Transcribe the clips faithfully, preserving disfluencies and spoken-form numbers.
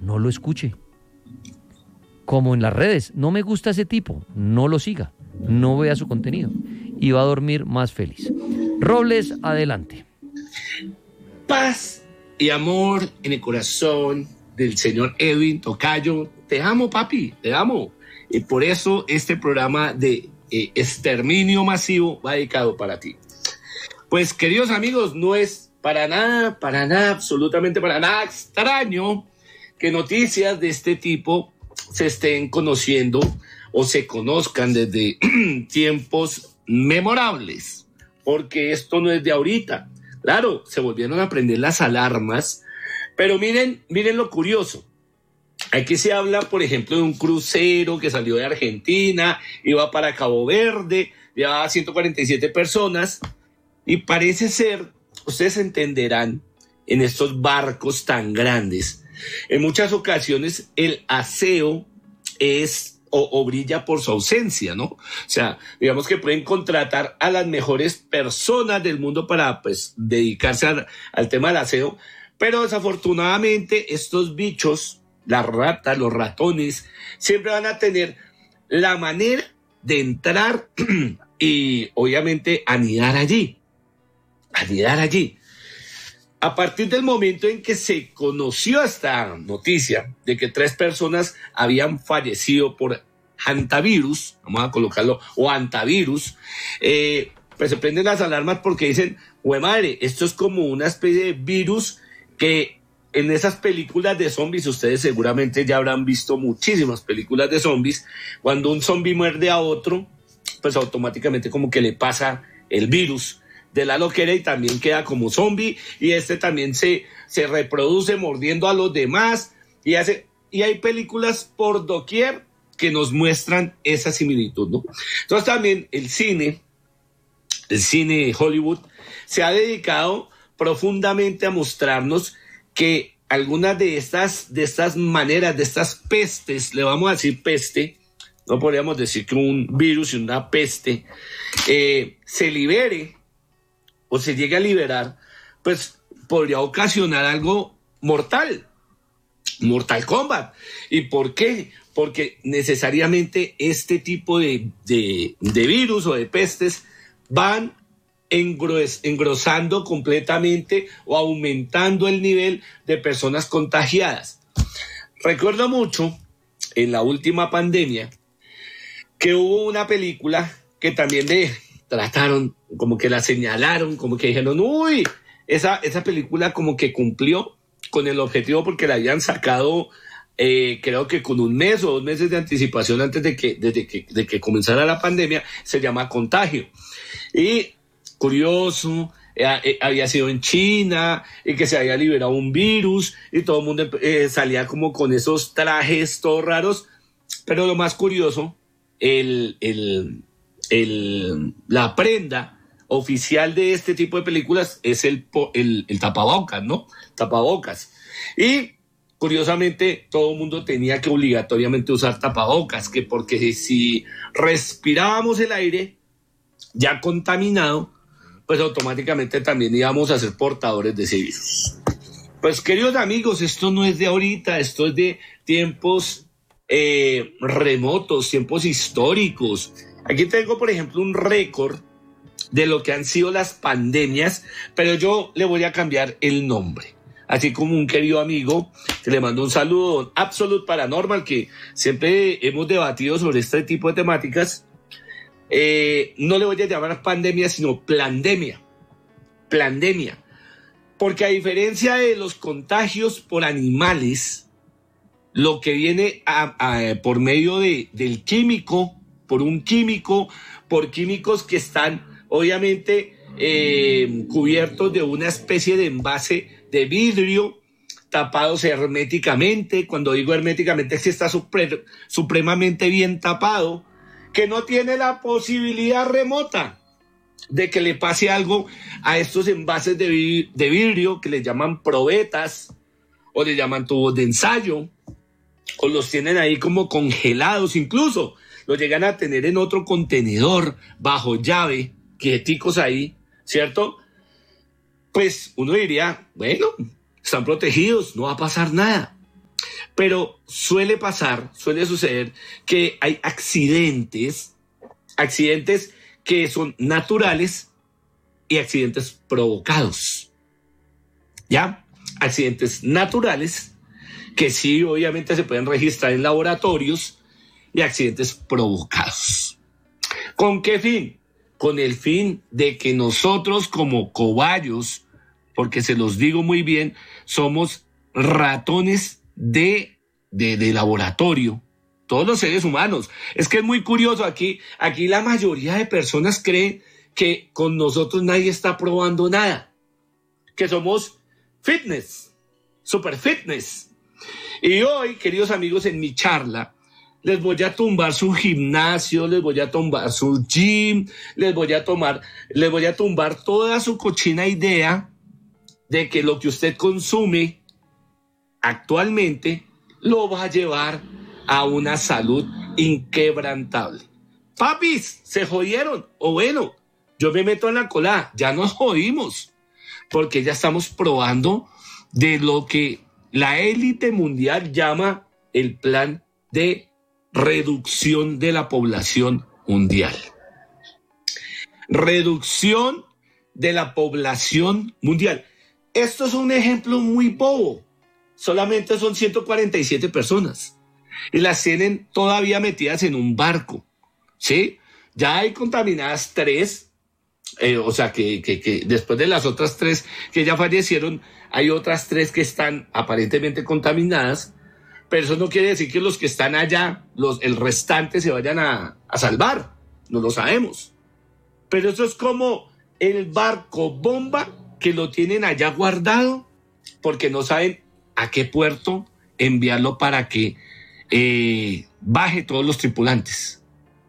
no lo escuche. Como en las redes, no me gusta ese tipo, no lo siga, no vea su contenido y va a dormir más feliz. Robles, adelante. Paz y amor en el corazón del señor Edwin Tocayo. Te amo, papi, te amo. Y por eso este programa de eh, exterminio masivo va dedicado para ti. Pues, queridos amigos, no es para nada, para nada, absolutamente para nada extraño que noticias de este tipo se estén conociendo o se conozcan desde tiempos memorables, porque esto no es de ahorita. Claro, se volvieron a prender las alarmas, pero miren, miren lo curioso. Aquí se habla, por ejemplo, de un crucero que salió de Argentina, iba para Cabo Verde, llevaba ciento cuarenta y siete personas, y parece ser, ustedes entenderán, en estos barcos tan grandes, en muchas ocasiones el aseo es o, o brilla por su ausencia, ¿no? O sea, digamos que pueden contratar a las mejores personas del mundo para, pues, dedicarse al, al tema del aseo, pero desafortunadamente estos bichos, las ratas, los ratones, siempre van a tener la manera de entrar y obviamente anidar allí, anidar allí. A partir del momento en que se conoció esta noticia de que tres personas habían fallecido por hantavirus, vamos a colocarlo, o hantavirus, eh, pues se prenden las alarmas porque dicen, güey madre, esto es como una especie de virus que en esas películas de zombies, ustedes seguramente ya habrán visto muchísimas películas de zombies, cuando un zombie muerde a otro, pues automáticamente como que le pasa el virus de la loquera y también queda como zombie, y este también se, se reproduce mordiendo a los demás, y hace, y hay películas por doquier que nos muestran esa similitud, ¿no? Entonces también el cine, el cine de Hollywood, se ha dedicado profundamente a mostrarnos que algunas de estas, de estas maneras, de estas pestes, le vamos a decir peste, no podríamos decir que un virus y una peste, eh, se libere o se llegue a liberar, pues podría ocasionar algo mortal, Mortal Kombat. ¿Y por qué? Porque necesariamente este tipo de, de, de virus o de pestes van engros, engrosando completamente o aumentando el nivel de personas contagiadas. Recuerdo mucho en la última pandemia que hubo una película que también de trataron, como que la señalaron, como que dijeron, uy, esa, esa película como que cumplió con el objetivo porque la habían sacado, eh, creo que con un mes o dos meses de anticipación antes de que, desde que, de que comenzara la pandemia. Se llama Contagio. Y curioso, eh, eh, había sido en China y que se había liberado un virus y todo el mundo eh, salía como con esos trajes todos raros, pero lo más curioso, el... el El, la prenda oficial de este tipo de películas es el, el, el tapabocas, ¿no? Tapabocas. Y curiosamente todo el mundo tenía que obligatoriamente usar tapabocas, que porque si respirábamos el aire ya contaminado, pues automáticamente también íbamos a ser portadores de ese virus. Pues queridos amigos, esto no es de ahorita, esto es de tiempos eh, remotos, tiempos históricos. Aquí tengo, por ejemplo, un récord de lo que han sido las pandemias, pero yo le voy a cambiar el nombre. Así como un querido amigo, que le mando un saludo, Absolute Paranormal, que siempre hemos debatido sobre este tipo de temáticas. Eh, no le voy a llamar pandemia, sino plandemia. Plandemia. Porque a diferencia de los contagios por animales, lo que viene a, a, por medio de, del químico, por un químico, por químicos que están obviamente eh, cubiertos de una especie de envase de vidrio, tapados herméticamente. Cuando digo herméticamente es que está supre, supremamente bien tapado, que no tiene la posibilidad remota de que le pase algo a estos envases de, vi, de vidrio que le llaman probetas o le llaman tubos de ensayo, o los tienen ahí como congelados, incluso los llegan a tener en otro contenedor bajo llave, quieticos ahí, ¿cierto? Pues uno diría, bueno, están protegidos, no va a pasar nada. Pero suele pasar, suele suceder que hay accidentes, accidentes que son naturales y accidentes provocados. ¿Ya? Accidentes naturales que sí, obviamente se pueden registrar en laboratorios y accidentes provocados. ¿Con qué fin? Con el fin de que nosotros como cobayos, porque se los digo muy bien, somos ratones de, de, de laboratorio, todos los seres humanos. Es que es muy curioso, aquí, aquí la mayoría de personas creen que con nosotros nadie está probando nada, que somos fitness, super fitness. Y hoy, queridos amigos, en mi charla, les voy a tumbar su gimnasio, les voy a tumbar su gym, les voy a tomar, les voy a tumbar toda su cochina idea de que lo que usted consume actualmente lo va a llevar a una salud inquebrantable. Papis, se jodieron. O bueno, yo me meto en la cola, ya nos jodimos, porque ya estamos probando de lo que la élite mundial llama el plan de reducción de la población mundial. Reducción de la población mundial. Esto es un ejemplo muy bobo. Solamente son ciento cuarenta y siete personas y las tienen todavía metidas en un barco, ¿sí? Ya hay contaminadas tres, eh, o sea que, que, que después de las otras tres que ya fallecieron, hay otras tres que están aparentemente contaminadas, pero eso no quiere decir que los que están allá, los, el restante se vayan a, a salvar, no lo sabemos. Pero eso es como el barco bomba que lo tienen allá guardado porque no saben a qué puerto enviarlo para que eh, baje todos los tripulantes.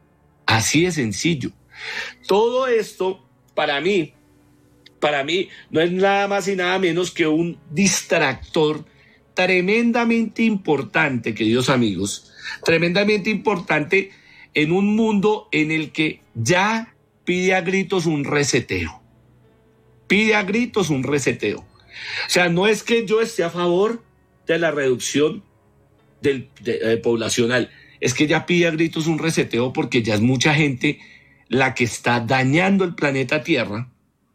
Así de sencillo. Todo esto, para mí, para mí, no es nada más y nada menos que un distractor tremendamente importante, queridos amigos, tremendamente importante en un mundo en el que ya pide a gritos un reseteo. Pide a gritos un reseteo. O sea, no es que yo esté a favor de la reducción del, de, de, poblacional, es que ya pide a gritos un reseteo porque ya es mucha gente la que está dañando el planeta Tierra.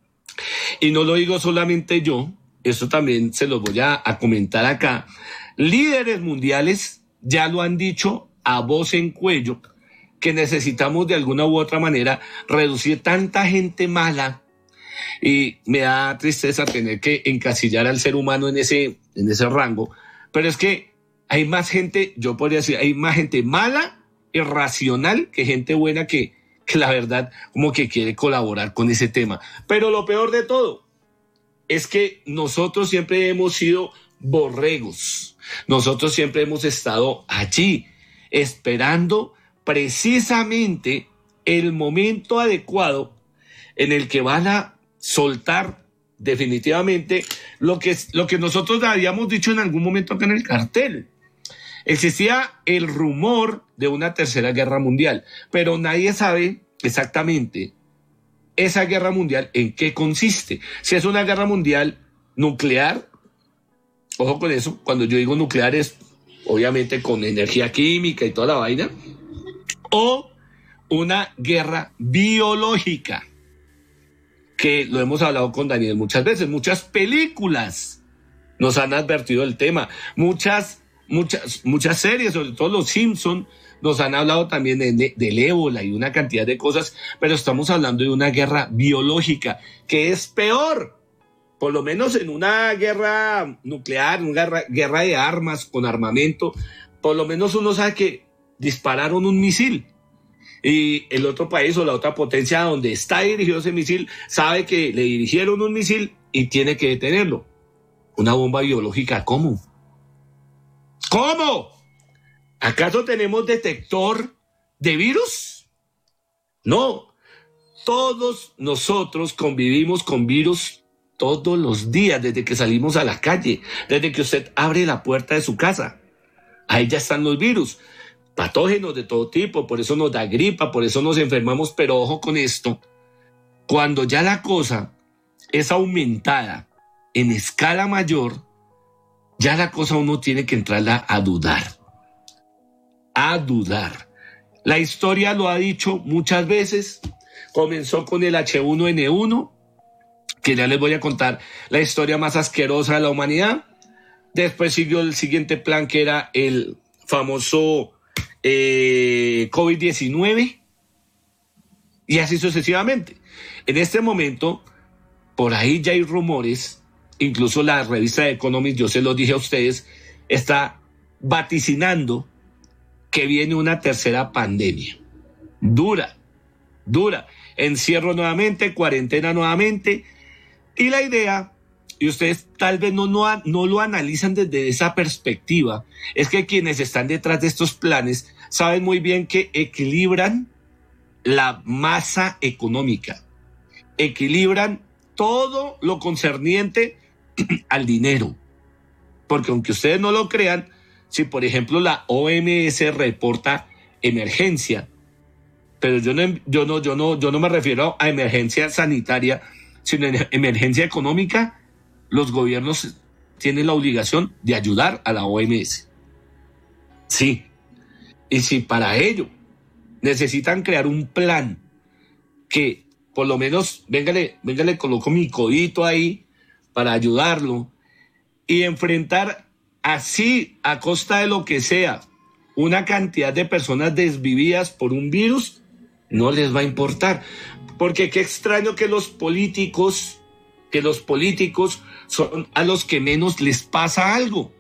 Y no lo digo solamente yo, eso también se los voy a, a comentar acá. Líderes mundiales ya lo han dicho a voz en cuello, que necesitamos de alguna u otra manera reducir tanta gente mala. Y me da tristeza tener que encasillar al ser humano en ese, en ese rango. Pero es que hay más gente, yo podría decir, hay más gente mala, irracional, que gente buena que, que la verdad como que quiere colaborar con ese tema. Pero lo peor de todo es que nosotros siempre hemos sido borregos. Nosotros siempre hemos estado allí, esperando precisamente el momento adecuado en el que van a soltar definitivamente lo que, lo que nosotros habíamos dicho en algún momento acá en el cartel. Existía el rumor de una tercera guerra mundial, pero nadie sabe exactamente esa guerra mundial en qué consiste. Si es una guerra mundial nuclear, ojo con eso, cuando yo digo nuclear es obviamente con energía química y toda la vaina, o una guerra biológica, que lo hemos hablado con Daniel muchas veces. Muchas películas nos han advertido del tema, muchas, muchas, muchas series, sobre todo los Simpson, nos han hablado también de, de, del ébola y una cantidad de cosas, pero estamos hablando de una guerra biológica, que es peor. Por lo menos en una guerra nuclear, una guerra, guerra de armas con armamento, por lo menos uno sabe que dispararon un misil. Y el otro país o la otra potencia donde está dirigido ese misil sabe que le dirigieron un misil y tiene que detenerlo. Una bomba biológica, ¿cómo? ¿Cómo? ¿Acaso tenemos detector de virus? No. Todos nosotros convivimos con virus todos los días, desde que salimos a la calle, desde que usted abre la puerta de su casa. Ahí ya están los virus. Patógenos de todo tipo, por eso nos da gripa, por eso nos enfermamos, pero ojo con esto, cuando ya la cosa es aumentada en escala mayor, ya la cosa uno tiene que entrarla a dudar, a dudar. La historia lo ha dicho muchas veces, comenzó con el H uno N uno, que ya les voy a contar la historia más asquerosa de la humanidad. Después siguió el siguiente plan, que era el famoso eh, COVID diecinueve, y así sucesivamente. En este momento, por ahí ya hay rumores, incluso la revista de Economist, yo se los dije a ustedes, está vaticinando que viene una tercera pandemia. Dura, dura. Encierro nuevamente, cuarentena nuevamente. Y la idea, y ustedes tal vez no, no, no lo analizan desde esa perspectiva, es que quienes están detrás de estos planes saben muy bien que equilibran la masa económica, equilibran todo lo concerniente al dinero. Porque aunque ustedes no lo crean, si por ejemplo la O M S reporta emergencia, pero yo no, yo no, yo no, yo no me refiero a emergencia sanitaria, sino en emergencia económica, los gobiernos tienen la obligación de ayudar a la O M S. Sí. Y si para ello necesitan crear un plan que por lo menos, véngale, véngale, coloco mi codito ahí para ayudarlo y enfrentar así, a costa de lo que sea, una cantidad de personas desvividas por un virus, no les va a importar. Porque qué extraño que los políticos, que los políticos son a los que menos les pasa algo.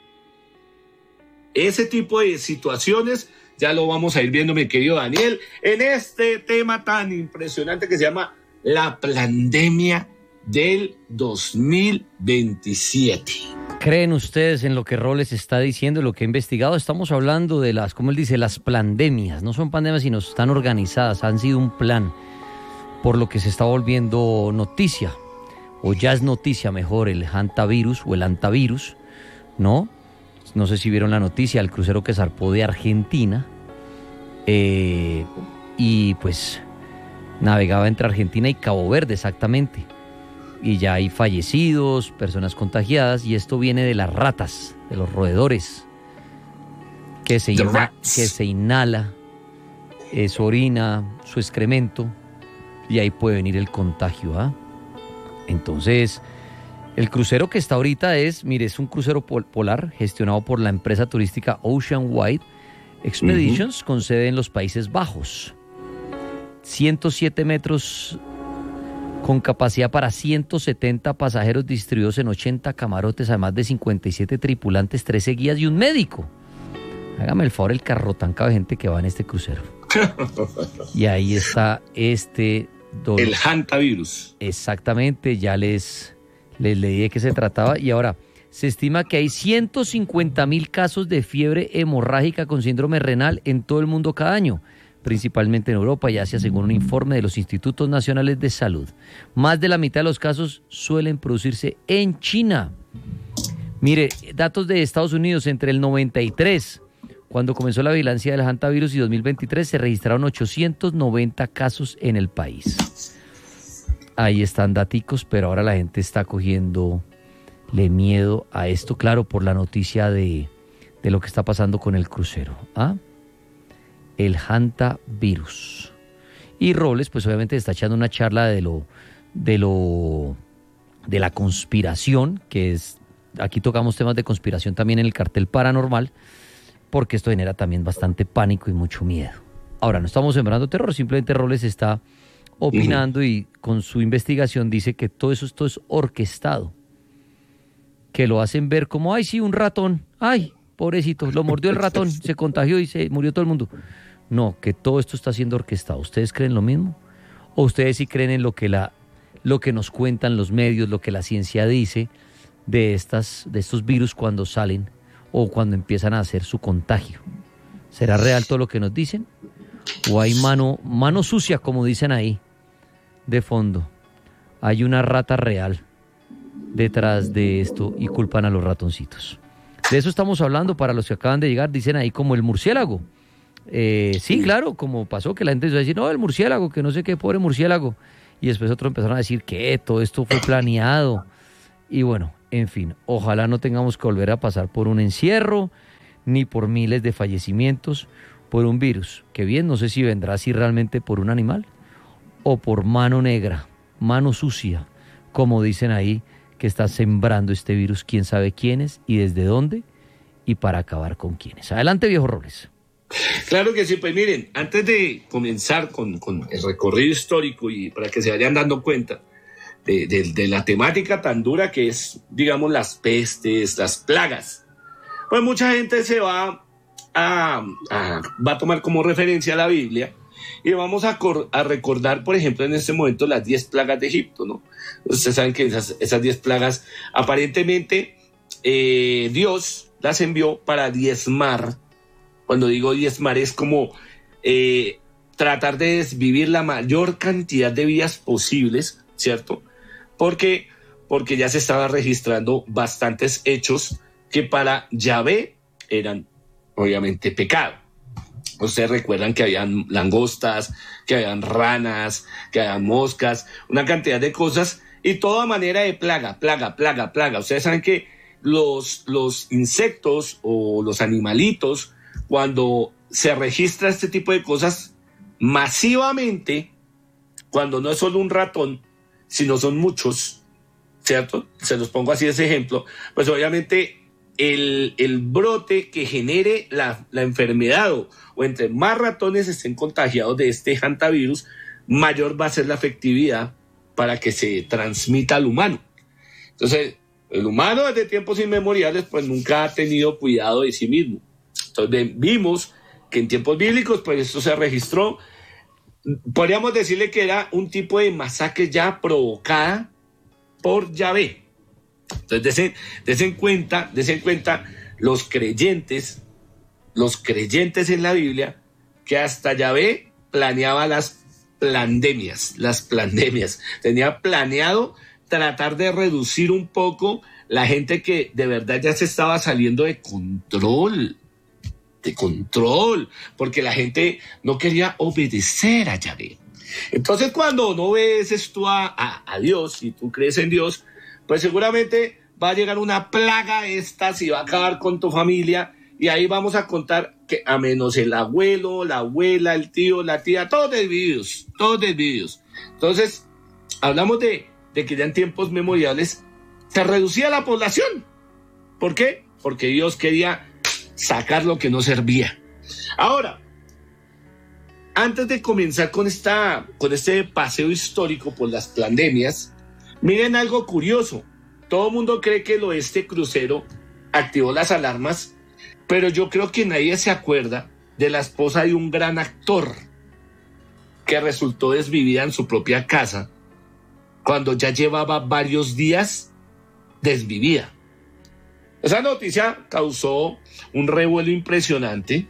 Ese tipo de situaciones ya lo vamos a ir viendo, mi querido Daniel, en este tema tan impresionante que se llama la pandemia del dos mil veintisiete. ¿Creen ustedes en lo que Robles está diciendo, lo que ha investigado? Estamos hablando de las, como él dice, las pandemias. No son pandemias, sino están organizadas, han sido un plan, por lo que se está volviendo noticia, o ya es noticia mejor, el hantavirus o el antavirus, ¿no? No sé si vieron la noticia, el crucero que zarpó de Argentina, eh, y pues navegaba entre Argentina y Cabo Verde exactamente. Y ya hay fallecidos, personas contagiadas, y esto viene de las ratas, de los roedores, que se, inha- que se inhala eh, su orina, su excremento, y ahí puede venir el contagio. ¿ah? Entonces, el crucero que está ahorita es, mire, es un crucero pol- polar gestionado por la empresa turística Ocean Wide Expeditions, uh-huh. con sede en los Países Bajos. ciento siete metros con capacidad para ciento setenta pasajeros distribuidos en ochenta camarotes, además de cincuenta y siete tripulantes, trece guías y un médico. Hágame el favor, el carrotanca de gente que va en este crucero. Y ahí está este... dolor. El hantavirus. Exactamente, ya les, les leí de qué se trataba. Y ahora, se estima que hay ciento cincuenta mil casos de fiebre hemorrágica con síndrome renal en todo el mundo cada año, principalmente en Europa y Asia, según un informe de los Institutos Nacionales de Salud. Más de la mitad de los casos suelen producirse en China. Mire, datos de Estados Unidos, entre el noventa y tres, cuando comenzó la vigilancia del hantavirus, y dos mil veintitrés, se registraron ochocientos noventa casos en el país. Ahí están daticos, pero ahora la gente está cogiéndole miedo a esto, claro, por la noticia de, de lo que está pasando con el crucero. ¿Ah? El hantavirus. Y Robles, pues obviamente está echando una charla de lo, de lo, de la conspiración, que es, aquí tocamos temas de conspiración también en el cartel paranormal, porque esto genera también bastante pánico y mucho miedo. Ahora, no estamos sembrando terror, simplemente Robles está opinando, uh-huh. y con su investigación dice que todo eso esto es orquestado, que lo hacen ver como, ay, sí, un ratón, ay, pobrecito, lo mordió el ratón, se contagió y se murió todo el mundo. No, que todo esto está siendo orquestado. ¿Ustedes creen lo mismo? ¿O ustedes sí creen en lo que, la, lo que nos cuentan los medios, lo que la ciencia dice de, estas, de estos virus cuando salen o cuando empiezan a hacer su contagio? ¿Será real todo lo que nos dicen? ¿O hay mano, mano sucia, como dicen ahí, de fondo? Hay una rata real detrás de esto y culpan a los ratoncitos. De eso estamos hablando para los que acaban de llegar. Dicen ahí como el murciélago. Eh, sí, claro, como pasó que la gente empezó a decir, no, el murciélago, que no sé qué, pobre murciélago. Y después otros empezaron a decir que todo esto fue planeado. Y bueno, En fin, ojalá no tengamos que volver a pasar por un encierro, ni por miles de fallecimientos, por un virus, que bien, no sé si vendrá así realmente por un animal, o por mano negra, mano sucia, como dicen ahí, que está sembrando este virus, quién sabe quiénes y desde dónde, y para acabar con quiénes. Adelante, viejo Robles. Claro que sí, pues miren, antes de comenzar con, con el recorrido histórico y para que se vayan dando cuenta de, de, de la temática tan dura que es, digamos, las pestes, las plagas, pues mucha gente se va a, a, va a tomar como referencia la Biblia y vamos a, cor, a recordar, por ejemplo, en este momento las diez plagas de Egipto, ¿no? Ustedes saben que esas, esas diez plagas, aparentemente, eh, Dios las envió para diezmar. Cuando digo diezmar es como eh, tratar de desvivir la mayor cantidad de vidas posibles, ¿cierto? Porque, porque ya se estaban registrando bastantes hechos que para Yahvé eran obviamente pecado. Ustedes recuerdan que habían langostas, que habían ranas, que habían moscas, una cantidad de cosas y toda manera de plaga, plaga, plaga, plaga. Ustedes saben que los, los insectos o los animalitos, cuando se registra este tipo de cosas masivamente, cuando no es solo un ratón, sino son muchos, ¿cierto? Se los pongo así ese ejemplo, pues obviamente el, el brote que genere la, la enfermedad o, o entre más ratones estén contagiados de este hantavirus, mayor va a ser la efectividad para que se transmita al humano. Entonces, el humano desde tiempos inmemoriales pues nunca ha tenido cuidado de sí mismo. Entonces vimos que en tiempos bíblicos pues esto se registró. Podríamos decirle que era un tipo de masacre ya provocada por Yahvé. Entonces desen, desen cuenta, desen cuenta los creyentes, los creyentes en la Biblia, que hasta Yahvé planeaba las pandemias, las pandemias. Tenía planeado tratar de reducir un poco la gente que de verdad ya se estaba saliendo de control. de control, porque la gente no quería obedecer a Yahvé. Entonces, cuando no obedeces tú a, a, a Dios y tú crees en Dios, pues seguramente va a llegar una plaga estas y va a acabar con tu familia, y ahí vamos a contar que a menos el abuelo, la abuela, el tío, la tía, todos desvividos, todos desvividos. Entonces, hablamos de, de que ya en tiempos memoriales se reducía la población. ¿Por qué? Porque Dios quería sacar lo que no servía. Ahora, antes de comenzar con, esta, con este paseo histórico por las pandemias, miren algo curioso. Todo el mundo cree que el Oeste Crucero activó las alarmas, pero yo creo que nadie se acuerda de la esposa de un gran actor que resultó desvivida en su propia casa cuando ya llevaba varios días desvivida. Esa noticia causó un revuelo impresionante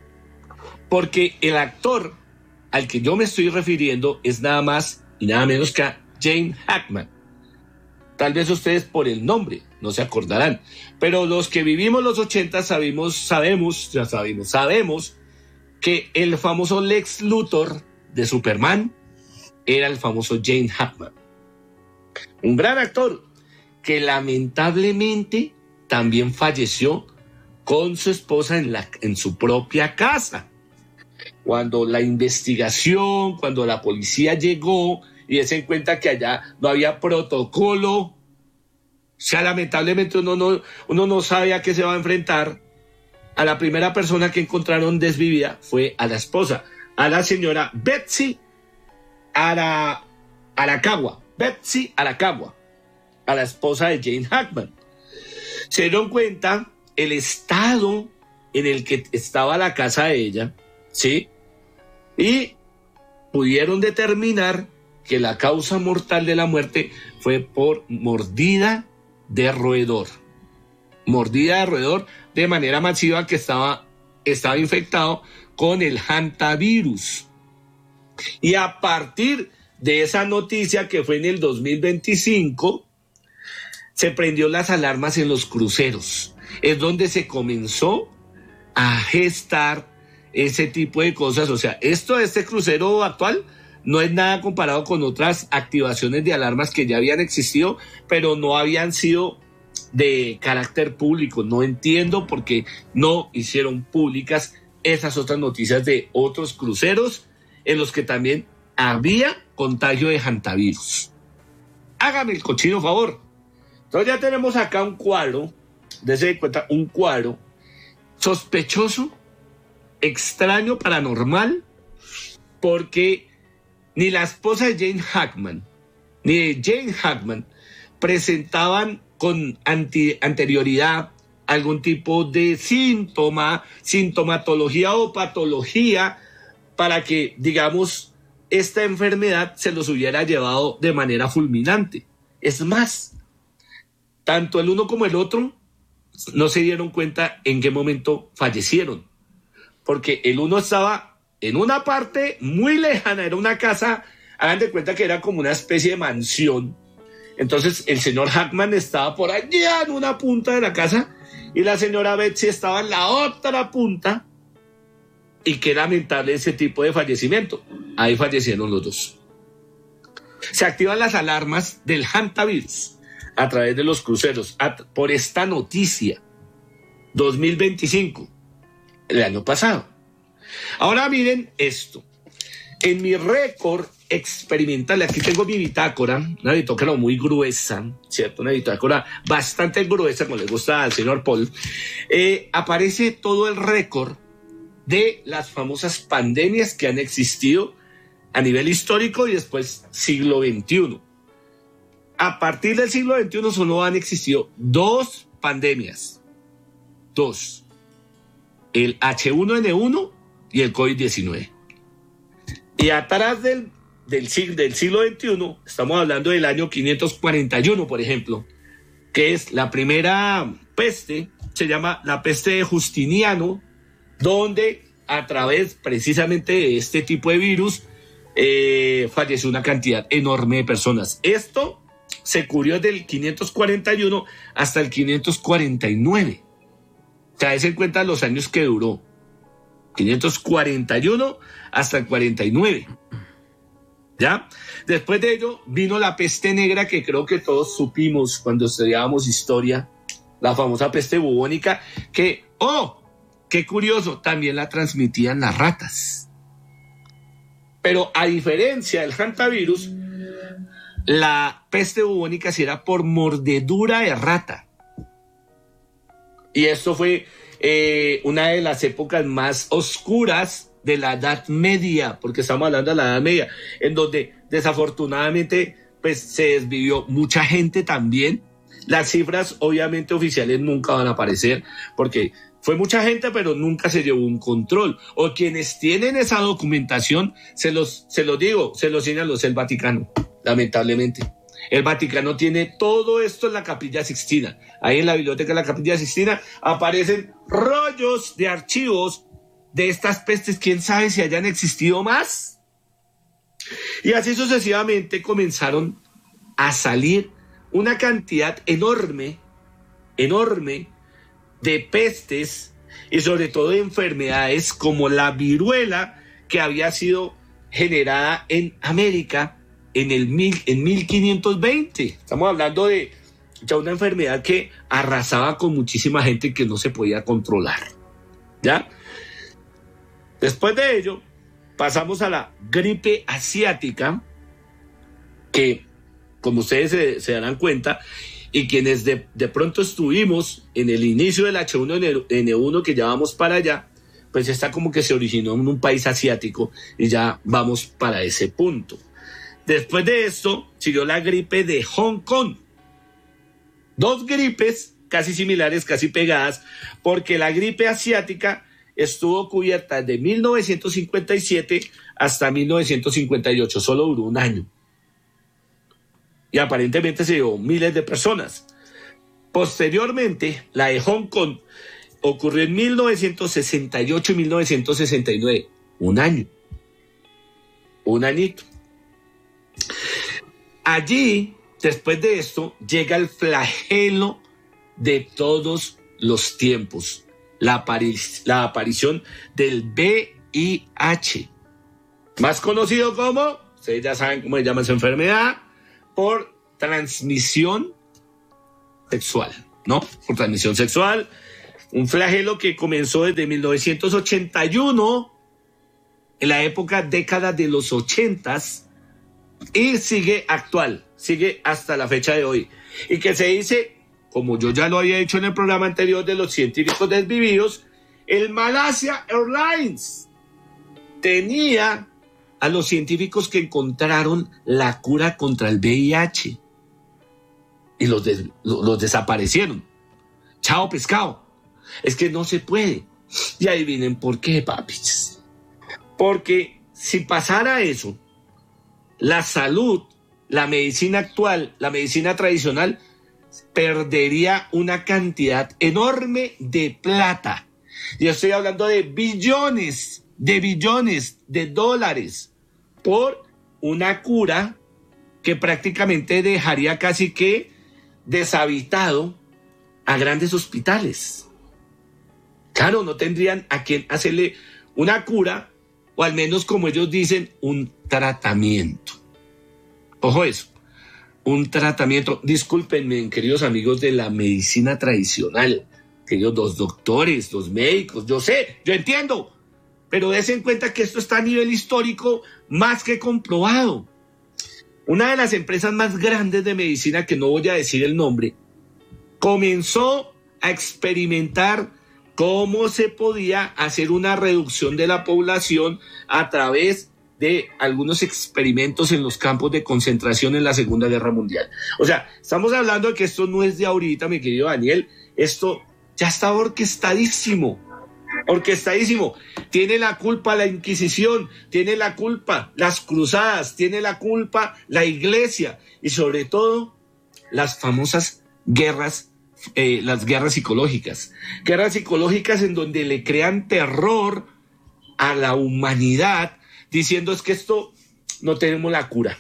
porque el actor al que yo me estoy refiriendo es nada más y nada menos que a Gene Hackman. Tal vez ustedes por el nombre no se acordarán, pero los que vivimos los ochenta sabemos, sabemos, ya sabemos, sabemos que el famoso Lex Luthor de Superman era el famoso Gene Hackman. Un gran actor que lamentablemente también falleció con su esposa en, la, en su propia casa. Cuando la investigación, cuando la policía llegó y se en cuenta que allá no había protocolo, o sea, lamentablemente uno no, uno no sabe a qué se va a enfrentar. A la primera persona que encontraron desvivida fue a la esposa, a la señora Betsy Ara, Arakawa, Betsy Arakawa, a la esposa de Gene Hackman. Se dieron cuenta el estado en el que estaba la casa de ella, ¿sí? Y pudieron determinar que la causa mortal de la muerte fue por mordida de roedor. Mordida de roedor de manera masiva que estaba, estaba infectado con el hantavirus. Y a partir de esa noticia que fue en el dos mil veinticinco, se prendió las alarmas en los cruceros. Es donde se comenzó a gestar ese tipo de cosas. O sea, esto de este crucero actual no es nada comparado con otras activaciones de alarmas que ya habían existido, pero no habían sido de carácter público. No entiendo por qué no hicieron públicas esas otras noticias de otros cruceros en los que también había contagio de hantavirus. Hágame el cochino favor. Entonces ya tenemos acá un cuadro, dése cuenta, un cuadro sospechoso, extraño, paranormal, porque ni la esposa de Jane Hackman ni de Jane Hackman presentaban con anti, anterioridad algún tipo de síntoma, sintomatología o patología para que, digamos, esta enfermedad se los hubiera llevado de manera fulminante. Es más, tanto el uno como el otro no se dieron cuenta en qué momento fallecieron, porque el uno estaba en una parte muy lejana, era una casa, hagan de cuenta que era como una especie de mansión. Entonces el señor Hackman estaba por allá en una punta de la casa y la señora Betsy estaba en la otra punta, y qué lamentable ese tipo de fallecimiento. Ahí fallecieron los dos. Se activan las alarmas del hantavirus a través de los cruceros por esta noticia. dos mil veinticinco, el año pasado. Ahora miren esto. En mi récord experimental, aquí tengo mi bitácora, una bitácora muy gruesa, ¿cierto? Una bitácora bastante gruesa, como le gusta al señor Paul. Eh, aparece todo el récord de las famosas pandemias que han existido a nivel histórico y después siglo veintiuno. A partir del siglo veintiuno solo han existido dos pandemias. Dos. El hache uno ene uno y el covid diecinueve. Y atrás del, del, siglo, del siglo veintiuno, estamos hablando del año quinientos cuarenta y uno, por ejemplo, que es la primera peste, se llama la peste de Justiniano, donde a través precisamente de este tipo de virus eh, falleció una cantidad enorme de personas. Esto se cubrió del quinientos cuarenta y uno hasta el quinientos cuarenta y nueve. O sea, des en cuenta los años que duró. quinientos cuarenta y uno hasta el cuarenta y nueve. ¿Ya? Después de ello vino la peste negra, que creo que todos supimos cuando estudiábamos historia, la famosa peste bubónica, que, oh, qué curioso, también la transmitían las ratas. Pero a diferencia del hantavirus, la peste bubónica sí era por mordedura de rata. Y esto fue eh, una de las épocas más oscuras de la Edad Media, porque estamos hablando de la Edad Media, en donde desafortunadamente pues, se desvivió mucha gente también. Las cifras obviamente oficiales nunca van a aparecer, porque fue mucha gente, pero nunca se llevó un control. O quienes tienen esa documentación, se los, se los digo, se los señaló el Vaticano, lamentablemente. El Vaticano tiene todo esto en la Capilla Sixtina. Ahí en la biblioteca de la Capilla Sixtina aparecen rollos de archivos de estas pestes. ¿Quién sabe si hayan existido más? Y así sucesivamente comenzaron a salir una cantidad enorme, enorme de pestes y sobre todo de enfermedades como la viruela, que había sido generada en América en el mil, en mil quinientos veinte. Estamos hablando de ya una enfermedad que arrasaba con muchísima gente que no se podía controlar. ¿Ya? Después de ello, pasamos a la gripe asiática, que, como ustedes se, se darán cuenta, y quienes de, de pronto estuvimos en el inicio del hache uno ene uno, que ya vamos para allá, pues está como que se originó en un país asiático y ya vamos para ese punto. Después de esto, siguió la gripe de Hong Kong. Dos gripes casi similares, casi pegadas, porque la gripe asiática estuvo cubierta de mil novecientos cincuenta y siete hasta mil novecientos cincuenta y ocho, solo duró un año. Y aparentemente se llevó miles de personas. Posteriormente, la de Hong Kong ocurrió en mil novecientos sesenta y ocho y mil novecientos sesenta y nueve, un año. Un añito. Allí, después de esto, llega el flagelo de todos los tiempos, la, apari- la aparición del ve i hache, más conocido como, ustedes ya saben cómo se llama esa enfermedad, por transmisión sexual. ¿no? Por transmisión sexual, un flagelo que comenzó desde mil novecientos ochenta y uno, en la época, década de los ochentas, y sigue actual, sigue hasta la fecha de hoy. Y que se dice, como yo ya lo había dicho en el programa anterior de los científicos desvividos, el Malaysia Airlines tenía a los científicos que encontraron la cura contra el V I H y los, des, los desaparecieron. Chao pescado. Es que no se puede. Y adivinen por qué, papis. Porque si pasara eso, la salud, la medicina actual, la medicina tradicional, perdería una cantidad enorme de plata. Y estoy hablando de billones, de billones de dólares por una cura que prácticamente dejaría casi que deshabitado a grandes hospitales. Claro, no tendrían a quien hacerle una cura, o al menos, como ellos dicen, un tratamiento. Ojo eso, un tratamiento. Discúlpenme, queridos amigos de la medicina tradicional, queridos los doctores, los médicos, yo sé, yo entiendo, pero des en cuenta que esto está a nivel histórico más que comprobado. Una de las empresas más grandes de medicina, que no voy a decir el nombre, comenzó a experimentar cómo se podía hacer una reducción de la población a través de algunos experimentos en los campos de concentración en la Segunda Guerra Mundial. O sea, estamos hablando de que esto no es de ahorita, mi querido Daniel, esto ya está orquestadísimo. Orquestadísimo. Tiene la culpa la Inquisición, tiene la culpa las cruzadas, tiene la culpa la Iglesia y sobre todo las famosas guerras, eh, las guerras psicológicas. Guerras psicológicas en donde le crean terror a la humanidad diciendo es que esto no tenemos la cura.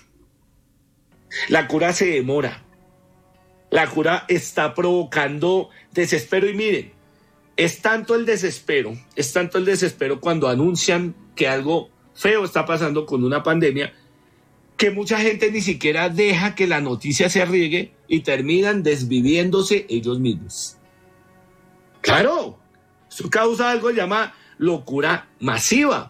La cura se demora. La cura está provocando desespero y miren, es tanto el desespero, es tanto el desespero cuando anuncian que algo feo está pasando con una pandemia, que mucha gente ni siquiera deja que la noticia se riegue y terminan desviviéndose ellos mismos. Claro, eso causa algo que se llama locura masiva.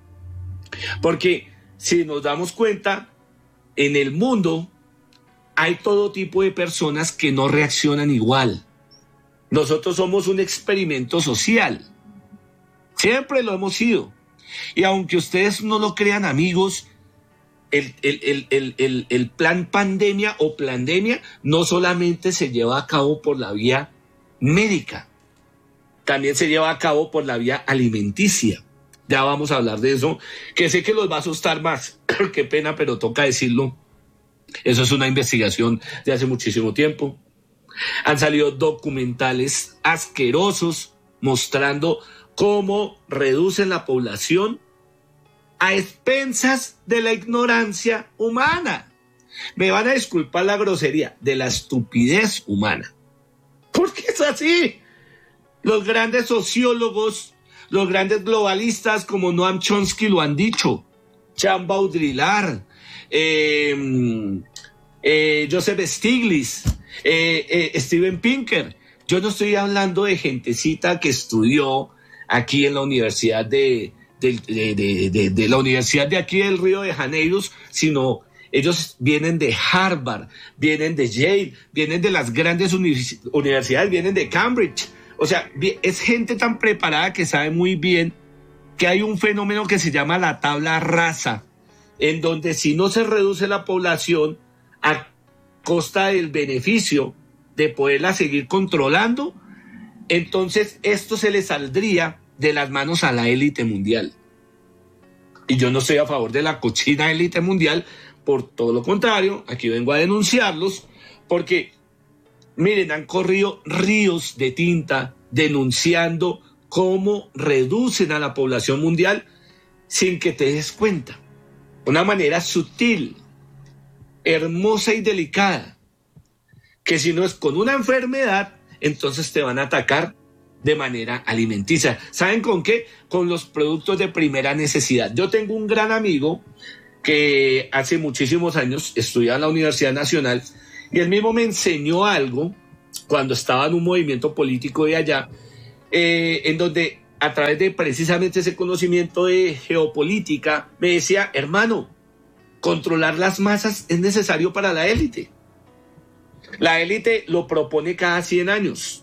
Porque si nos damos cuenta, en el mundo hay todo tipo de personas que no reaccionan igual. Nosotros somos un experimento social. Siempre lo hemos sido. Y aunque ustedes no lo crean, amigos, el, el, el, el, el, el plan pandemia o plandemia no solamente se lleva a cabo por la vía médica, también se lleva a cabo por la vía alimenticia. Ya vamos a hablar de eso, que sé que los va a asustar más. Qué pena, pero toca decirlo. Eso es una investigación de hace muchísimo tiempo. Han salido documentales asquerosos mostrando cómo reducen la población a expensas de la ignorancia humana. Me van a disculpar la grosería, de la estupidez humana. Porque es así. Los grandes sociólogos, los grandes globalistas como Noam Chomsky lo han dicho. Jean Baudrillard, eh, eh, Joseph Stiglitz, eh, eh, Steven Pinker. Yo no estoy hablando de gentecita que estudió aquí en la universidad de, de, de, de, de, de la universidad de aquí del Río de Janeiro, sino ellos vienen de Harvard, vienen de Yale, vienen de las grandes univers- universidades, vienen de Cambridge. O sea, es gente tan preparada que sabe muy bien que hay un fenómeno que se llama la tabla rasa, en donde si no se reduce la población a costa del beneficio de poderla seguir controlando, entonces esto se le saldría de las manos a la élite mundial. Y yo no estoy a favor de la cochina élite mundial, por todo lo contrario, aquí vengo a denunciarlos, porque miren, han corrido ríos de tinta denunciando cómo reducen a la población mundial sin que te des cuenta. Una manera sutil, hermosa y delicada, que si no es con una enfermedad, entonces te van a atacar de manera alimenticia. ¿Saben con qué? Con los productos de primera necesidad. Yo tengo un gran amigo que hace muchísimos años estudiaba en la Universidad Nacional y él mismo me enseñó algo cuando estaba en un movimiento político de allá, eh, en donde a través de precisamente ese conocimiento de geopolítica, me decía, hermano, controlar las masas es necesario para la élite. La élite lo propone cada cien años.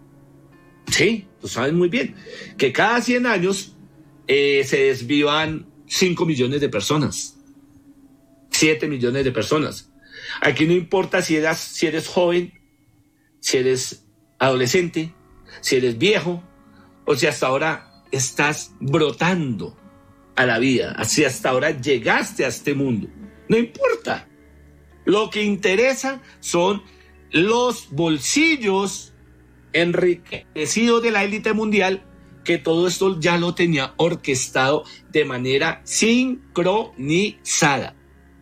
Sí, lo saben muy bien. Que cada cien años eh, se desvían cinco millones de personas. siete millones de personas. Aquí no importa si eres, si eres joven, si eres adolescente, si eres viejo, o si hasta ahora estás brotando a la vida, si hasta ahora llegaste a este mundo. No importa. Lo que interesa son los bolsillos enriquecidos de la élite mundial, que todo esto ya lo tenía orquestado de manera sincronizada.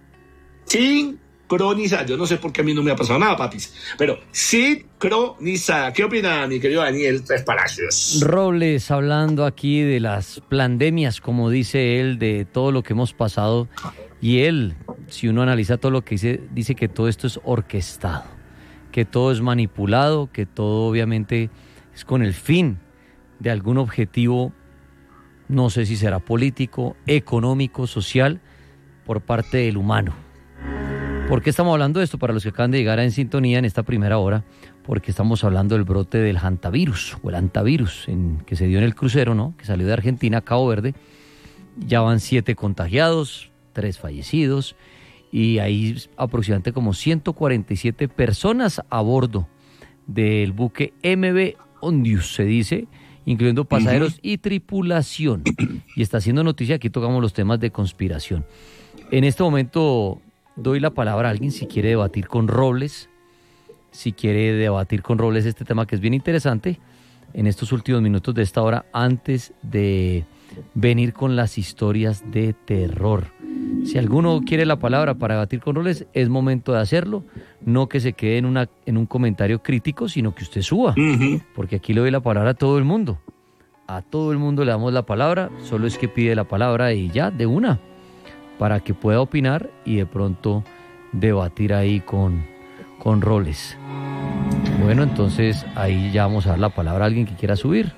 Sincronizada. Yo no sé por qué a mí no me ha pasado nada, papis, pero sincronizada. ¿Qué opina mi querido Daniel Tres Palacios? Robles, hablando aquí de las pandemias, como dice él, de todo lo que hemos pasado, y él, si uno analiza todo lo que dice, dice que todo esto es orquestado, que todo es manipulado, que todo obviamente es con el fin de algún objetivo, no sé si será político, económico, social, por parte del humano. ¿Por qué estamos hablando de esto? Para los que acaban de llegar en sintonía en esta primera hora, porque estamos hablando del brote del hantavirus, o el hantavirus, en, que se dio en el crucero, ¿no? Que salió de Argentina a Cabo Verde. Ya van siete contagiados, tres fallecidos, y hay aproximadamente como ciento cuarenta y siete personas a bordo del buque M V Ondius, se dice, incluyendo pasajeros uh-huh. y tripulación. Y está haciendo noticia, aquí tocamos los temas de conspiración. En este momento doy la palabra a alguien si quiere debatir con Robles, si quiere debatir con Robles este tema que es bien interesante en estos últimos minutos de esta hora, antes de venir con las historias de terror. Si alguno quiere la palabra para debatir con Robles, es momento de hacerlo, no que se quede en, una, en un comentario crítico, sino que usted suba, uh-huh. porque aquí le doy la palabra a todo el mundo. A todo el mundo le damos la palabra, solo es que pide la palabra y ya, de una, para que pueda opinar y de pronto debatir ahí con, con Robles. Bueno, entonces ahí ya vamos a dar la palabra a alguien que quiera subir.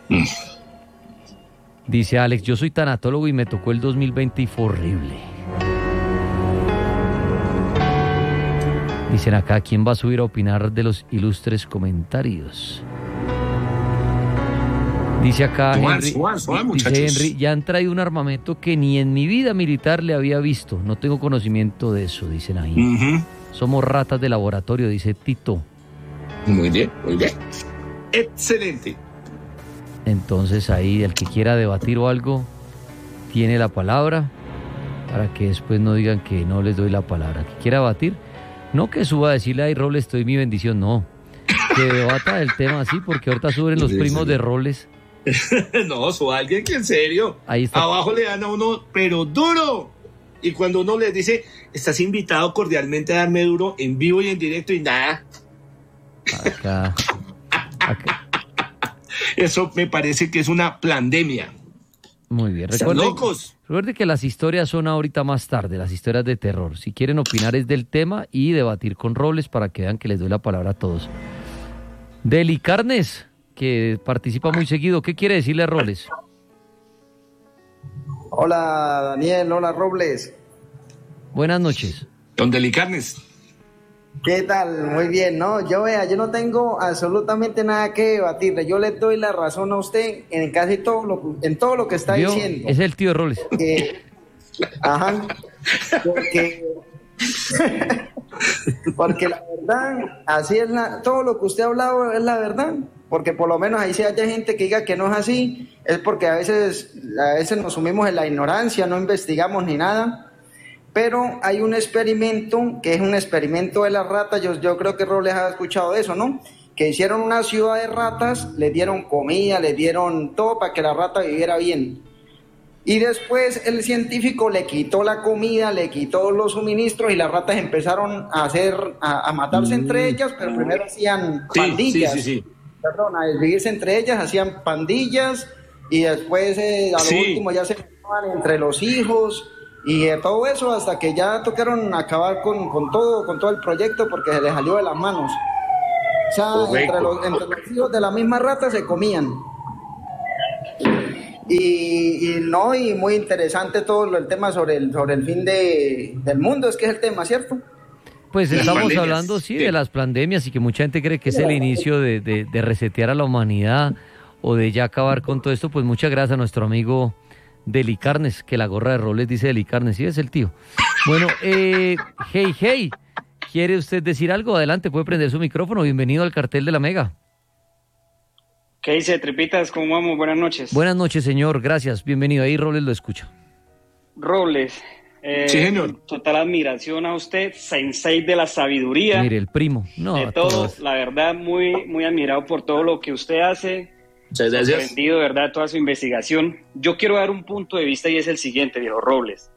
Dice Alex, yo soy tanatólogo y me tocó el dos mil veinte y fue horrible. Dicen acá, ¿quién va a subir a opinar de los ilustres comentarios? Dice acá Henry, suan, suan, dice Henry, ya han traído un armamento que ni en mi vida militar le había visto. No tengo conocimiento de eso, dicen ahí. Uh-huh. Somos ratas de laboratorio, dice Tito. Muy bien, muy bien. Excelente. Entonces ahí el que quiera debatir o algo tiene la palabra, para que después no digan que no les doy la palabra. Que quiera debatir, no que suba a decirle, ay, Robles, te doy mi bendición, no. Que debata del tema así, porque ahorita suben los primos de Robles. No, suba alguien que en serio. Ahí está. Abajo le dan a uno, pero duro. Y cuando uno les dice, estás invitado cordialmente a darme duro en vivo y en directo, y nada. Acá. Acá. Eso me parece que es una pandemia. Muy bien. Recuerde, locos. Recuerde que las historias son ahorita más tarde, las historias de terror. Si quieren opinar es del tema y debatir con Robles para que vean que les doy la palabra a todos. Deli Carnes, que participa muy seguido, ¿qué quiere decirle a Robles? Hola Daniel, hola Robles. Buenas noches. Don Deli Carnes. ¿Qué tal? Muy bien, ¿no? Yo vea, yo no tengo absolutamente nada que debatirle. Yo le doy la razón a usted en casi todo lo, en todo lo que está ¿Vio? diciendo. Es el tío Robles. Que, ajá. Porque, porque la verdad, así es la, todo lo que usted ha hablado es la verdad. Porque por lo menos ahí si haya gente que diga que no es así, es porque a veces, a veces nos sumimos en la ignorancia, no investigamos ni nada. Pero hay un experimento, que es un experimento de las ratas, yo, yo creo que Robles ha escuchado de eso, ¿no? Que hicieron una ciudad de ratas, les dieron comida, les dieron todo para que la rata viviera bien. Y después el científico le quitó la comida, le quitó los suministros y las ratas empezaron a hacer, a, a matarse mm. entre ellas, pero primero hacían sí, pandillas. Sí, sí, sí. Perdón, a desvivirse entre ellas, hacían pandillas y después eh, a lo sí. último ya se mataban entre los hijos. Y eh, todo eso hasta que ya tocaron acabar con, con todo con todo el proyecto porque se les salió de las manos. O sea, entre los, entre los hijos de la misma rata se comían. Y, y no, y muy interesante todo el tema sobre el, sobre el fin de, del mundo, es que es el tema, ¿cierto? Pues Las estamos pandemias, hablando, sí, sí. de las pandemias y que mucha gente cree que es el inicio de, de, de resetear a la humanidad o de ya acabar con todo esto. Pues muchas gracias a nuestro amigo Deli Carnes, que la gorra de roles dice Deli Carnes, sí, es el tío. Bueno, eh, hey, hey, ¿quiere usted decir algo? Adelante, puede prender su micrófono. Bienvenido al Cartel de la Mega. ¿Qué dice, Tripitas? ¿Cómo vamos? Buenas noches. Buenas noches, señor, gracias. Bienvenido, ahí Robles lo escucha. Robles, eh, Sí, señor. total admiración a usted, sensei de la sabiduría, Mire, el primo. No, de a todo, todos. la verdad, muy, muy admirado por todo lo que usted hace, Muchas gracias. sorprendido, de verdad, toda su investigación. Yo quiero dar un punto de vista y es el siguiente, viejo Robles.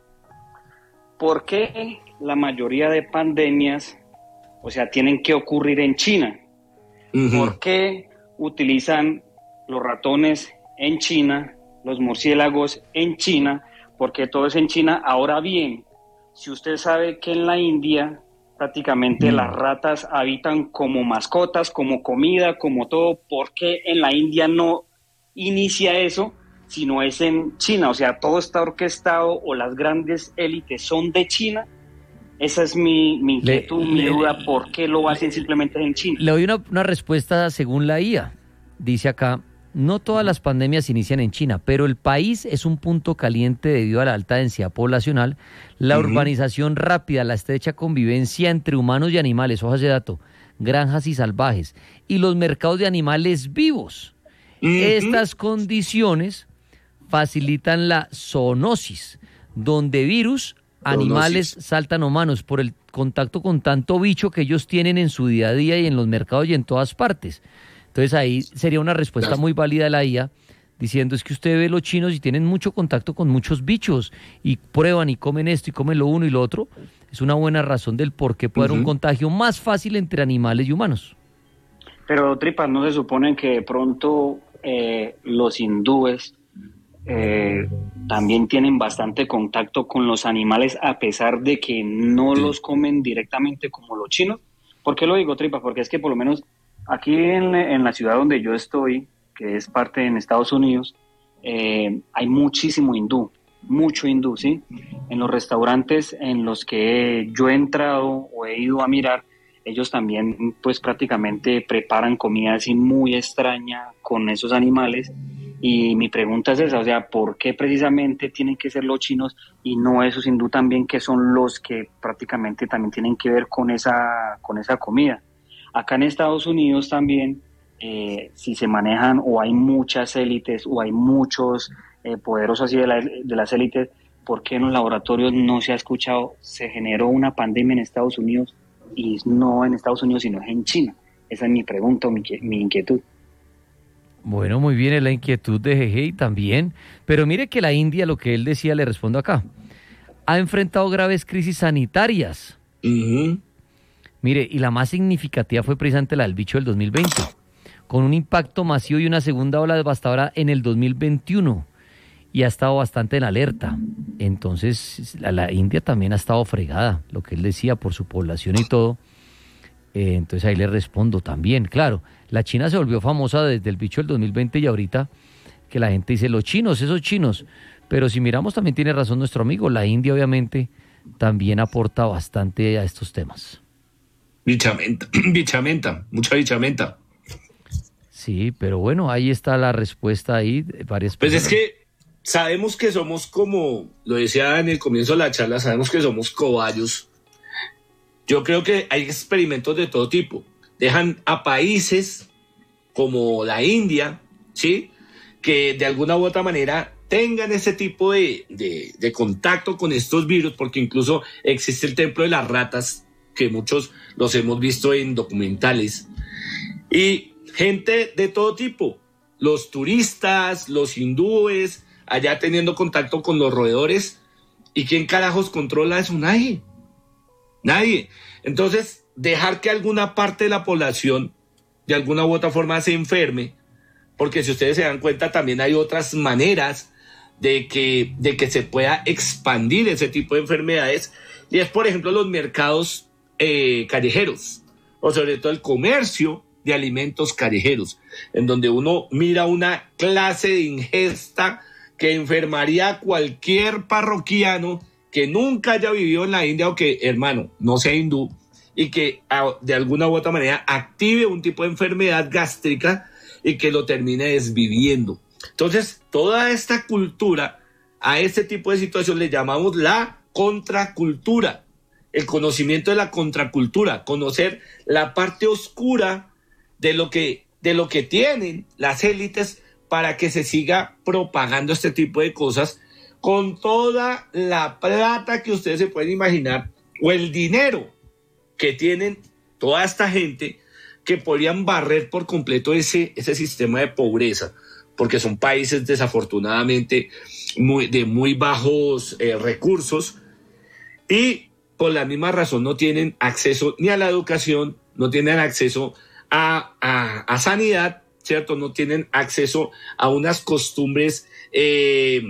¿Por qué la mayoría de pandemias, o sea, tienen que ocurrir en China? Ujú. ¿Por qué utilizan los ratones en China, los murciélagos en China? Porque todo es en China. Ahora bien, si usted sabe que en la India prácticamente Mm. las ratas habitan como mascotas, como comida, como todo, ¿por qué en la India no inicia eso, sino es en China? O sea, todo está orquestado o las grandes élites son de China. Esa es mi, mi inquietud, Le- mi le- duda, ¿por qué lo hacen simplemente en China? Le doy una, una respuesta según la I A. Dice acá, no todas las pandemias inician en China, pero el país es un punto caliente debido a la alta densidad poblacional, la Ujú. urbanización rápida, la estrecha convivencia entre humanos y animales, hojas de dato, granjas y salvajes, y los mercados de animales vivos. Ujú. Estas condiciones facilitan la zoonosis, donde virus, animales Zoonosis. saltan a humanos por el contacto con tanto bicho que ellos tienen en su día a día y en los mercados y en todas partes. Entonces ahí sería una respuesta Claro. muy válida de la I A, diciendo es que usted ve los chinos y tienen mucho contacto con muchos bichos y prueban y comen esto y comen lo uno y lo otro. Es una buena razón del por qué puede haber un Ujú. contagio más fácil entre animales y humanos. Pero, Tripas, ¿no se supone que de pronto eh, los hindúes eh, también tienen bastante contacto con los animales a pesar de que no Sí. los comen directamente como los chinos? ¿Por qué lo digo, Tripas? Porque es que por lo menos aquí en, en la ciudad donde yo estoy, que es parte en Estados Unidos, eh, hay muchísimo hindú, mucho hindú, ¿sí? En los restaurantes en los que yo he entrado o he ido a mirar, ellos también pues prácticamente preparan comida así muy extraña con esos animales, y mi pregunta es esa, o sea, ¿por qué precisamente tienen que ser los chinos y no esos hindú también, que son los que prácticamente también tienen que ver con esa, con esa comida? Acá en Estados Unidos también, eh, si se manejan o hay muchas élites o hay muchos eh, poderosos así de, la- de las élites, ¿por qué en los laboratorios no se ha escuchado? Se generó una pandemia en Estados Unidos y no en Estados Unidos, sino en China. Esa es mi pregunta, o mi, inque- mi inquietud. Bueno, muy bien, es la inquietud de Jeje también. Pero mire que la India, lo que él decía, le respondo acá, ha enfrentado graves crisis sanitarias. Ujú. Mire, y la más significativa fue precisamente la del bicho del dos mil veinte, con un impacto masivo y una segunda ola devastadora en el dos mil veintiuno. Y ha estado bastante en alerta. Entonces, la, la India también ha estado fregada, lo que él decía, por su población y todo. Eh, entonces ahí le respondo también. Claro, la China se volvió famosa desde el bicho del dos mil veinte y ahorita que la gente dice, los chinos, esos chinos. Pero si miramos, también tiene razón nuestro amigo, la India obviamente también aporta bastante a estos temas. Bichamenta, bichamenta, mucha bichamenta. Sí, pero bueno, ahí está la respuesta ahí, de varias Pues es personas. que sabemos que somos como, lo decía en el comienzo de la charla, sabemos que somos cobayos. Yo creo que hay experimentos de todo tipo. Dejan a países como la India, ¿sí? Que de alguna u otra manera tengan ese tipo de, de, de contacto con estos virus, porque incluso existe el templo de las ratas, que muchos los hemos visto en documentales. Y gente de todo tipo, los turistas, los hindúes, allá teniendo contacto con los roedores. ¿Y quién carajos controla eso? Nadie. Nadie. Entonces, dejar que alguna parte de la población de alguna u otra forma se enferme, porque si ustedes se dan cuenta también hay otras maneras de que, de que se pueda expandir ese tipo de enfermedades, y es por ejemplo los mercados eh, callejeros, o sobre todo el comercio de alimentos callejeros, en donde uno mira una clase de ingesta que enfermaría a cualquier parroquiano que nunca haya vivido en la India o que, hermano, no sea hindú, y que de alguna u otra manera active un tipo de enfermedad gástrica y que lo termine desviviendo. Entonces, toda esta cultura, a este tipo de situación le llamamos la contracultura, el conocimiento de la contracultura, conocer la parte oscura de lo que, de lo que tienen las élites para que se siga propagando este tipo de cosas con toda la plata que ustedes se pueden imaginar o el dinero que tienen toda esta gente que podrían barrer por completo ese, ese sistema de pobreza, porque son países desafortunadamente muy, de muy bajos eh, recursos y por la misma razón no tienen acceso ni a la educación, no tienen acceso a, a, a sanidad, ¿cierto? No tienen acceso a unas costumbres eh,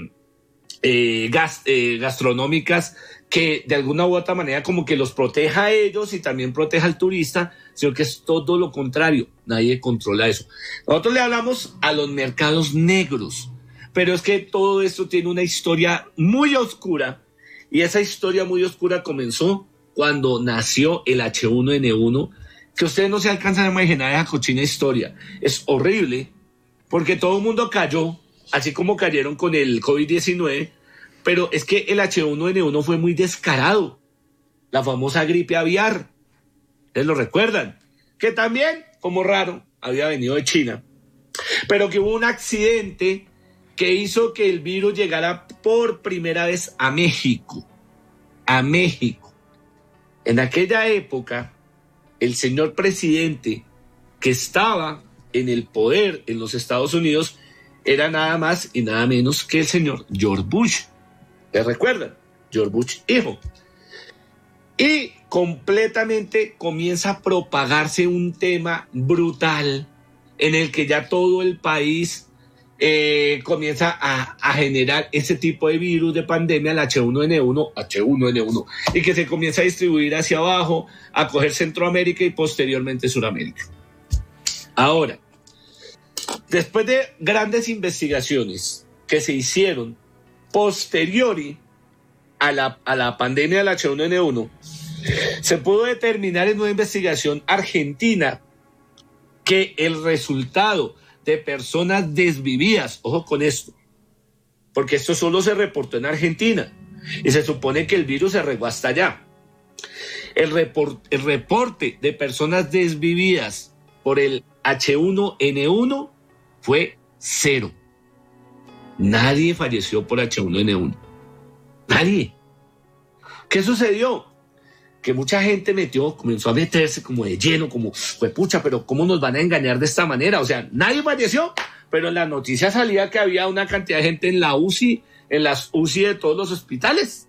eh, gas, eh, gastronómicas que de alguna u otra manera como que los proteja a ellos y también proteja al turista, sino que es todo lo contrario, nadie controla eso. Nosotros le hablamos a los mercados negros, pero es que todo esto tiene una historia muy oscura y esa historia muy oscura comenzó cuando nació el hache uno ene uno, que ustedes no se alcanzan a imaginar esa cochina historia. Es horrible porque todo el mundo cayó, así como cayeron con el COVID diecinueve, pero es que el hache uno ene uno fue muy descarado, la famosa gripe aviar, ¿ustedes lo recuerdan? Que también, como raro, había venido de China, pero que hubo un accidente que hizo que el virus llegara por primera vez a México, a México. En aquella época, el señor presidente que estaba en el poder en los Estados Unidos era nada más y nada menos que el señor George Bush. ¿Les recuerdan? George Bush hijo. Y completamente comienza a propagarse un tema brutal en el que ya todo el país eh, comienza a, a generar ese tipo de virus de pandemia, el hache uno ene uno, hache uno ene uno, y que se comienza a distribuir hacia abajo, a coger Centroamérica y posteriormente Suramérica. Ahora, después de grandes investigaciones que se hicieron posteriori a la, a la pandemia del hache uno ene uno, se pudo determinar en una investigación argentina que el resultado de personas desvividas, ojo con esto, porque esto solo se reportó en Argentina y se supone que el virus se regó hasta allá. El, report, el reporte de personas desvividas por el hache uno ene uno fue cero. Nadie falleció por hache uno ene uno. Nadie. ¿Qué sucedió? Que mucha gente metió, comenzó a meterse como de lleno, como, pues pucha, pero ¿cómo nos van a engañar de esta manera? O sea, nadie falleció, pero en la noticia salía que había una cantidad de gente en la U C I, en las U C I de todos los hospitales.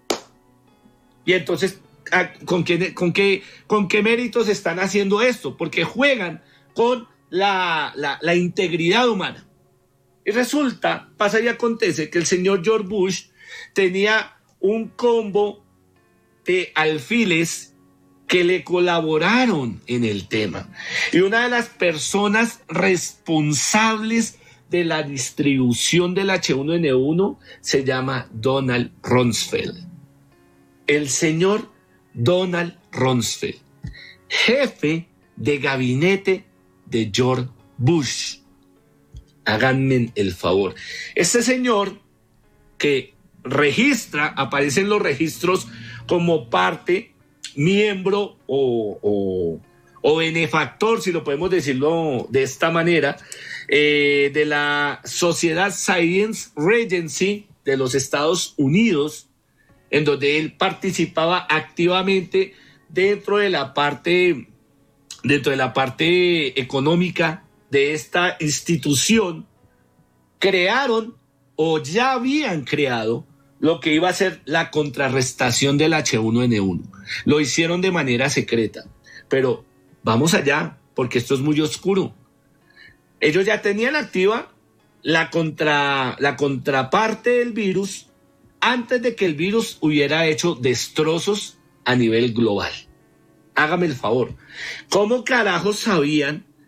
Y entonces, ¿con qué, con qué, con qué méritos están haciendo esto? Porque juegan con la, la, la integridad humana. Y resulta, pasa y acontece que el señor George Bush tenía un combo de alfiles que le colaboraron en el tema. Y una de las personas responsables de la distribución del hache uno ene uno se llama Donald Rumsfeld. El señor Donald Rumsfeld, jefe de gabinete de George Bush. Háganme el favor. Este señor que registra, aparece en los registros como parte, miembro o, o, o benefactor, si lo podemos decirlo de esta manera, eh, de la Sociedad Science Regency de los Estados Unidos, en donde él participaba activamente dentro de la parte, dentro de la parte económica de esta institución. Crearon o ya habían creado lo que iba a ser la contrarrestación del hache uno ene uno. Lo hicieron de manera secreta, pero vamos allá, porque esto es muy oscuro. Ellos ya tenían activa la, contra, la contraparte del virus antes de que el virus hubiera hecho destrozos a nivel global. Hágame el favor. ¿Cómo carajos sabían